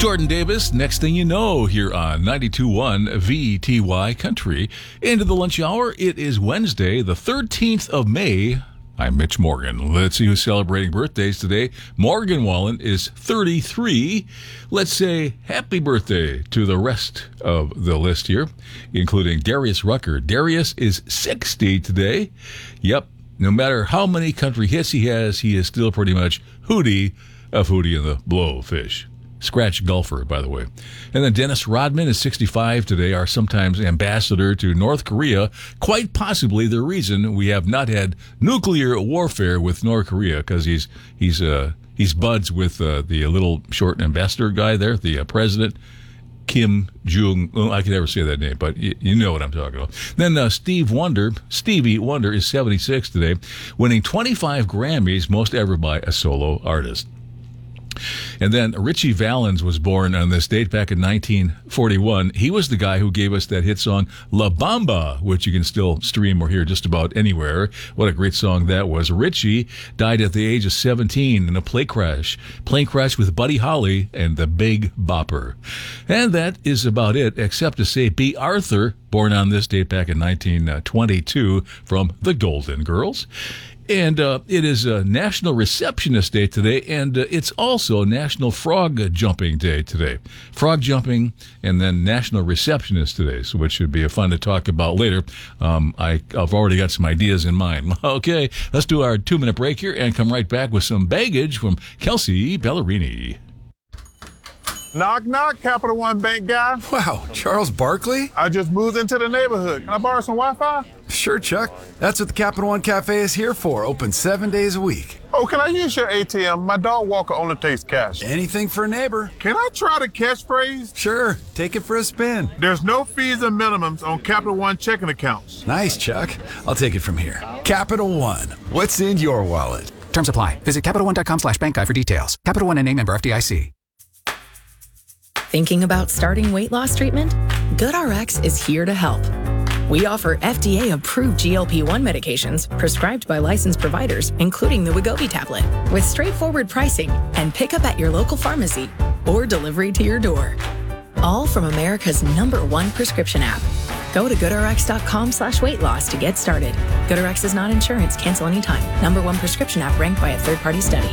Jordan Davis, next thing you know, here on 92.1 VTY Country. Into the lunch hour. It is Wednesday, the 13th of May. I'm Mitch Morgan. Let's see who's celebrating birthdays today. Morgan Wallen is 33. Let's say happy birthday to the rest of the list here, including Darius Rucker. Darius is 60 today. Yep, no matter how many country hits he is still pretty much Hootie of Hootie and the Blowfish. Scratch golfer, by the way. And then Dennis Rodman is 65 today, our sometimes ambassador to North Korea. Quite possibly the reason we have not had nuclear warfare with North Korea, because he's buds with the little short ambassador guy there, the president, Kim Jong-un. I can never say that name, but you know what I'm talking about. Then Stevie Wonder is 76 today, winning 25 Grammys, most ever by a solo artist. And then Richie Valens was born on this date back in 1941. He was the guy who gave us that hit song La Bamba, which you can still stream or hear just about anywhere. What a great song that was. Richie died at the age of 17 in a plane crash with Buddy Holly and the Big Bopper. And that is about it, except to say B. Arthur, born on this date back in 1922 from the Golden Girls. And it is National Receptionist Day today, and it's also National Frog Jumping Day today. Frog jumping, and then National Receptionist today, so which should be fun to talk about later. I've already got some ideas in mind. Okay, let's do our 2-minute break here and come right back with some baggage from Kelsey Ballerini. Knock, knock, Capital One Bank guy. Wow, Charles Barkley? I just moved into the neighborhood. Can I borrow some Wi-Fi? Sure, Chuck. That's what the Capital One Cafe is here for, open 7 days a week. Oh, can I use your ATM? My dog walker only takes cash. Anything for a neighbor. Can I try the catchphrase? Sure, take it for a spin. There's no fees and minimums on Capital One checking accounts. Nice, Chuck. I'll take it from here. Capital One, what's in your wallet? Terms apply. Visit CapitalOne.com/bankguide for details. Capital One and name member FDIC. Thinking about starting weight loss treatment? GoodRx is here to help. We offer FDA-approved GLP-1 medications prescribed by licensed providers, including the Wegovy tablet, with straightforward pricing and pickup at your local pharmacy or delivery to your door. All from America's #1 prescription app. Go to GoodRx.com/weight-loss to get started. GoodRx is not insurance. Cancel anytime. #1 prescription app ranked by a third-party study.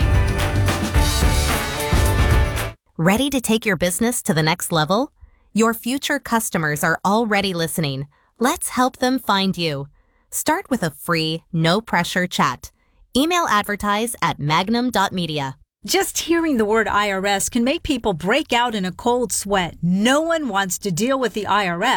Ready to take your business to the next level? Your future customers are already listening. Let's help them find you. Start with a free, no-pressure chat. Email advertise at magnum.media. Just hearing the word IRS can make people break out in a cold sweat. No one wants to deal with the IRS.